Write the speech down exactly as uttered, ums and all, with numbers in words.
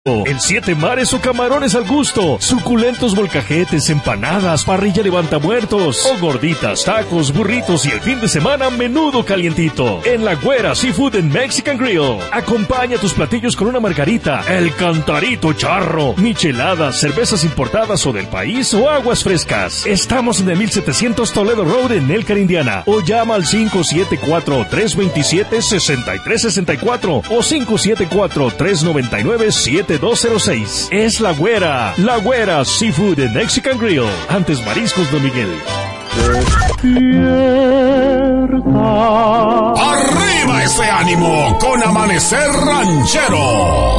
En Siete Mares o camarones al gusto, suculentos molcajetes, empanadas, parrilla levantamuertos o gorditas, tacos, burritos y el fin de semana menudo calientito. En La Güera Seafood and Mexican Grill. Acompaña tus platillos con una margarita, el cantarito charro, micheladas, cervezas importadas o del país o aguas frescas. Estamos en el mil setecientos Toledo Road en Elkhart, Indiana. O llama al cinco siete cuatro, tres dos siete, seis tres seis cuatro o cinco siete cuatro, tres nueve nueve, siete dos cero seis. Es La Güera, La Güera Seafood and Mexican Grill. Antes Mariscos Don Miguel. Despierta. Arriba ese ánimo con Amanecer Ranchero.